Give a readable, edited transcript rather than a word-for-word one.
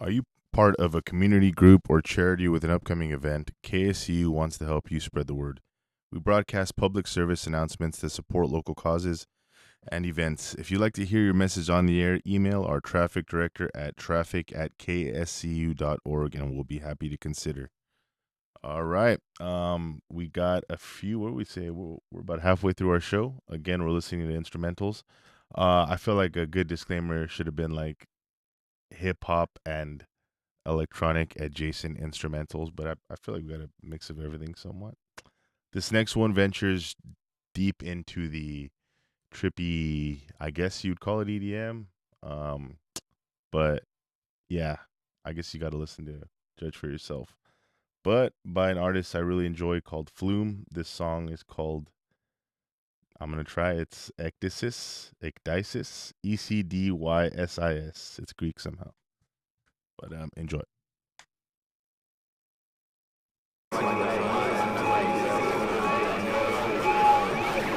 Are you part of a community group or charity with an upcoming event? KSCU wants to help you spread the word. We broadcast public service announcements that support local causes and events. If you'd like to hear your message on the air, email our traffic director at traffic@kscu.org and we'll be happy to consider. All right. We got a few. What do we say? We're about halfway through our show. Again, we're listening to instrumentals. I feel like a good disclaimer should have been like hip hop and electronic adjacent instrumentals, but I feel like we got a mix of everything somewhat. This next one ventures deep into the trippy, I guess you'd call it EDM. Um, but yeah, I guess you got to listen to judge for yourself. But by an artist I really enjoy called Flume. This song is called, I'm gonna try. It's Ecdysis, Ecdys. It's Greek somehow, but enjoy.